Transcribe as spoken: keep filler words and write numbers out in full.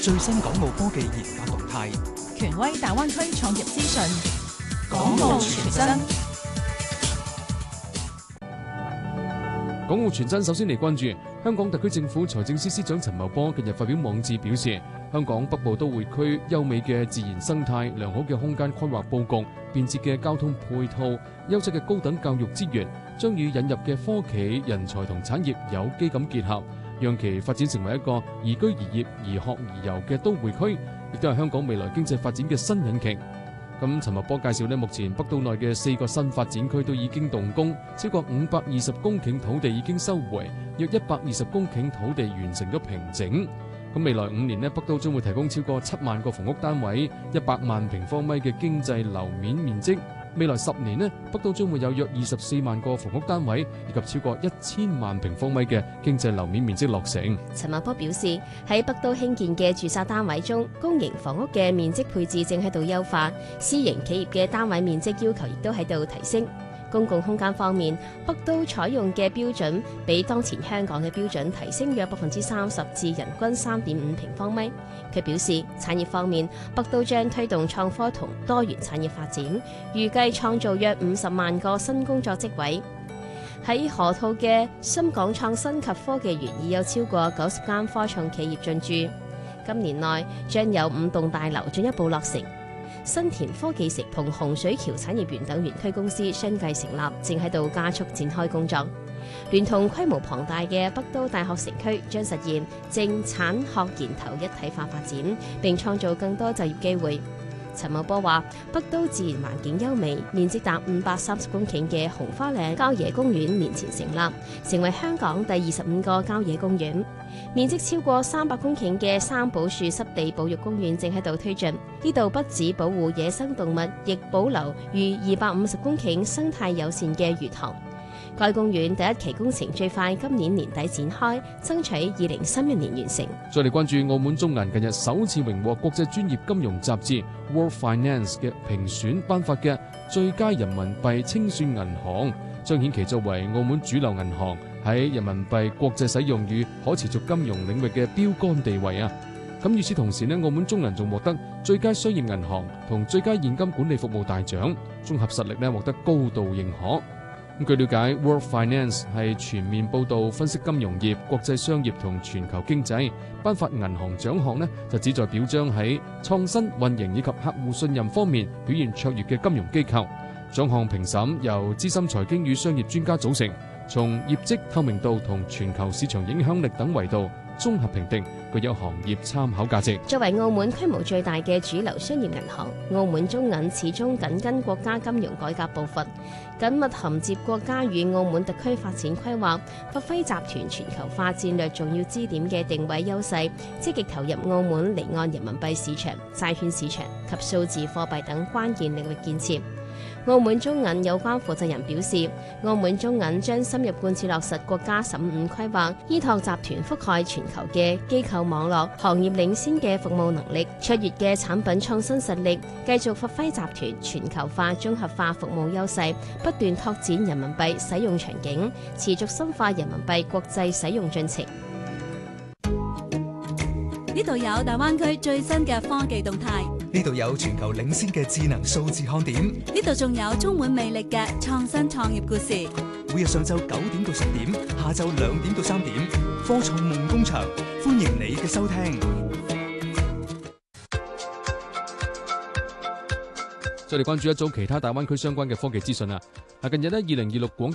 最新港澳科技研發動態， 權威大灣區創業資訊， 港澳全真。 港澳全真首先嚟關注香港特區政府財政司司長陳茂波近日發表網誌表示，香港北部都會區優美嘅自然生態、良好嘅空間規劃佈局、便捷嘅交通配套、優質嘅高等教育資源，將與引入嘅科企、人才同產業有機咁結合，讓其發展成為一個宜居宜業、宜學宜遊嘅都會區，亦都係香港未來經濟發展嘅新引擎。咁陳茂波介紹呢，目前北島內嘅四個新發展區都已經動工，超過五百二十公頃土地已經收回，約一百二十公頃土地完成咗平整。咁未來五年呢，北島將會提供超過七萬個房屋單位，一百萬平方米嘅經濟樓面面積。未來十年呢，北島將會有約二十四萬個房屋單位，以及超過一千萬平方米嘅經濟樓面面積落成。 陳茂波表示，喺北島興建嘅住宅單位中，公營房屋嘅面積配置正喺度優化，私營企業嘅單位面積要求亦都喺度提升。公共空間方面，北島採用嘅標準比當前香港嘅標準提升約百分之三十至人均三點五平方米。佢表示，產業方面，北島將推動創科同多元產業發展，預計創造約五十萬個新工作職位。喺河套嘅深港創新及科技園已有超過九十間科創企業進駐，今年內將有五棟大樓進一步落成。新田科技城同洪水橋產業園等園區公司相繼成立，正喺度加速展開工作。聯同規模龐大嘅北島大學城區，將實現政產學研投一體化發展，並創造更多就業機會。陳茂波話，北島自然環境優美，面積達五百三十公頃嘅紅花嶺郊野公園年前成立，成為香港第二十五個郊野公園。面積超過三百公頃嘅三寶樹濕地保育公園正喺度推進，呢度不止保護野生動物，亦保留逾二百五十公頃生態友善嘅魚塘。該公園第一期工程最快今年年底展開，爭取二零三一年完成。 再嚟關注澳門中銀近日首次榮獲國際專業金融雜誌 World Finance 嘅評選頒發嘅最佳人民幣清算銀行，彰顯其作為澳門主流銀行喺人民幣國際使用與可持續金融領域嘅標杆地位啊！咁與此同時呢，澳門中銀仲獲得最佳商業銀行同最佳現金管理服務大獎，綜合實力呢獲得高度認可。咁據了解 ，World Finance 係全面報導分析金融業、國際商業同全球經濟。頒發銀行獎項呢，就旨在表彰喺創新、運營以及客戶信任方面表現卓越嘅金融機構。獎項評審由資深財經與商業專家組成，從業績透明度同全球市場影響力等維度綜合評定，具有行業參考價值。 作為澳門規模最大嘅主流商業銀行，澳門中銀始終緊跟國家金融改革步伐，緊密銜接國家與澳門特區發展規劃，發揮集團全球化戰略重要支點嘅定位優勢，積極投入澳門離岸人民幣市場、債券市場及數字貨幣等關鍵領域建設。澳門中銀有關負責人表示，澳門中銀將深入貫徹落實國家十五規劃，依託集團覆蓋全球嘅機構網絡、行業領先嘅服務能力、卓越嘅產品創新實力，繼續發揮集團全球化綜合化服務優勢，不斷拓展人民幣使用場景，持續深化人民幣國際使用進程。 呢度有大灣區最新嘅科技動態， 呢度有全球領先嘅智能數字看點， 呢度仲有充滿魅力嘅創新創業故事。 每日上晝九點到十點，下晝兩點到三點，科創夢工場，歡迎你嘅收聽。 再嚟關注一組其他大灣區相關嘅科技資訊啊！近日呢，二零二六廣